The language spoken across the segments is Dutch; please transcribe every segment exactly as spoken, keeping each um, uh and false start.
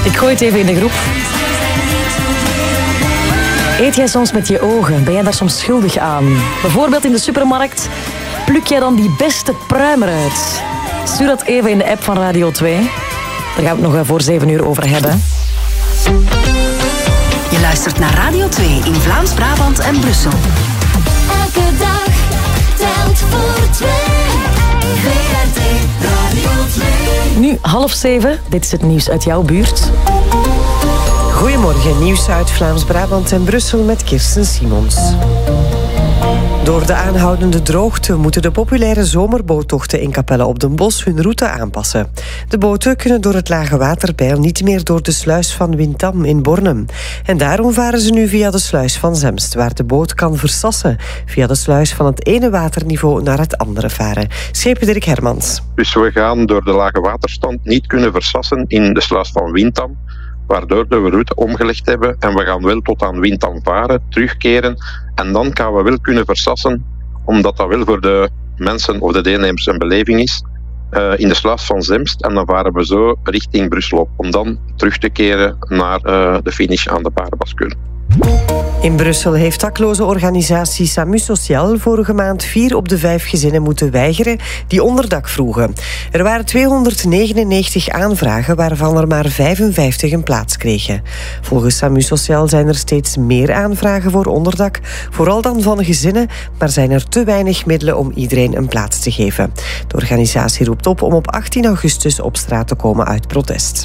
Ik gooi het even in de groep. Eet jij soms met je ogen? Ben jij daar soms schuldig aan? Bijvoorbeeld in de supermarkt. Pluk jij dan die beste pruim eruit? Stuur dat even in de app van Radio twee. Daar gaan we het nog voor zeven uur over hebben. Je luistert naar Radio twee in Vlaams-Brabant en Brussel. Elke dag telt voor twee. V R T Radio twee. Nu half zeven. Dit is het nieuws uit jouw buurt. Goedemorgen, nieuws uit Vlaams-Brabant en Brussel met Kirsten Simons. Door de aanhoudende droogte moeten de populaire zomerboottochten in Capelle op den Bosch hun route aanpassen. De boten kunnen door het lage waterpeil niet meer door de sluis van Wintam in Bornem. En daarom varen ze nu via de sluis van Zemst, waar de boot kan versassen. Via de sluis van het ene waterniveau naar het andere varen. Schepen Dirk Hermans. Dus we gaan door de lage waterstand niet kunnen versassen in de sluis van Wintam, waardoor we de route omgelegd hebben en we gaan wel tot aan Wintam varen, terugkeren en dan gaan we wel kunnen versassen, omdat dat wel voor de mensen of de deelnemers een beleving is, uh, in de sluis van Zemst en dan varen we zo richting Brussel op, om dan terug te keren naar uh, de finish aan de Paardenbascule. In Brussel heeft dakloze organisatie Samu Social vorige maand vier op de vijf gezinnen moeten weigeren die onderdak vroegen. Er waren tweehonderdnegenennegentig aanvragen, waarvan er maar vijfenvijftig een plaats kregen. Volgens Samu Social zijn er steeds meer aanvragen voor onderdak, vooral dan van gezinnen, maar zijn er te weinig middelen om iedereen een plaats te geven. De organisatie roept op om op achttien augustus op straat te komen uit protest.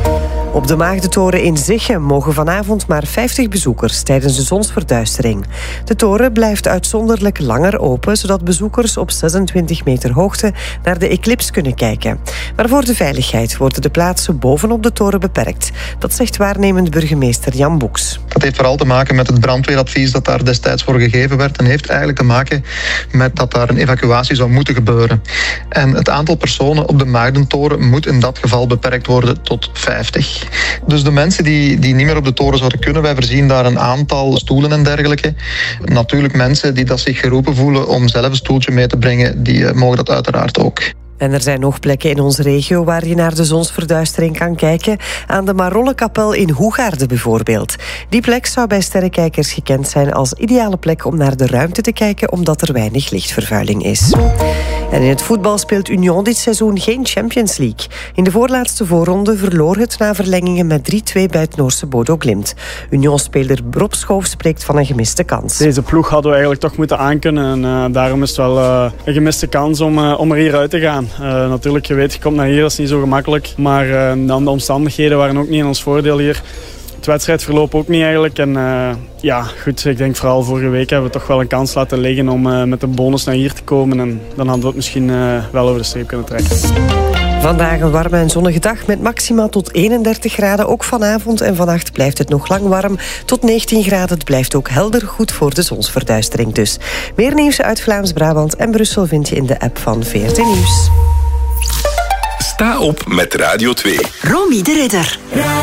Op de Maagdentoren in Zichem mogen vanavond maar vijftig bezoekers tijdens de zonsverduistering. De toren blijft uitzonderlijk langer open, zodat bezoekers op zesentwintig meter hoogte naar de eclips kunnen kijken. Maar voor de veiligheid worden de plaatsen bovenop de toren beperkt. Dat zegt waarnemend burgemeester Jan Boeks. Dat heeft vooral te maken met het brandweeradvies dat daar destijds voor gegeven werd en heeft eigenlijk te maken met dat daar een evacuatie zou moeten gebeuren. En het aantal personen op de Maagdentoren moet in dat geval beperkt worden tot vijftig. Dus de mensen die, die niet meer op de toren zouden kunnen, wij voorzien daar een aantal stoelen en dergelijke. Natuurlijk mensen die dat zich geroepen voelen om zelf een stoeltje mee te brengen, die uh, mogen dat uiteraard ook. En er zijn nog plekken in onze regio waar je naar de zonsverduistering kan kijken. Aan de Marollenkapel in Hoegaarden bijvoorbeeld. Die plek zou bij sterrenkijkers gekend zijn als ideale plek om naar de ruimte te kijken, omdat er weinig lichtvervuiling is. En in het voetbal speelt Union dit seizoen geen Champions League. In de voorlaatste voorronde verloor het na verlengingen met drie twee bij het Noorse Bodo Glimt. Union-speler Rob Schoof spreekt van een gemiste kans. Deze ploeg hadden we eigenlijk toch moeten aankunnen. En uh, daarom is het wel uh, een gemiste kans om, uh, om er hieruit te gaan. Uh, natuurlijk, je weet, je komt naar hier, dat is niet zo gemakkelijk. Maar uh, dan de omstandigheden waren ook niet in ons voordeel hier. Het wedstrijdverloop ook niet eigenlijk. En uh, ja, goed, ik denk vooral vorige week hebben we toch wel een kans laten liggen om uh, met de bonus naar hier te komen. En dan hadden we het misschien uh, wel over de streep kunnen trekken. Vandaag een warme en zonnige dag met maxima tot eenendertig graden. Ook vanavond en vannacht blijft het nog lang warm. Tot negentien graden. Het blijft ook helder, goed voor de zonsverduistering dus. Meer nieuws uit Vlaams-Brabant en Brussel vind je in de app van V R T Nieuws. Sta op met Radio twee. Romy de Ridder.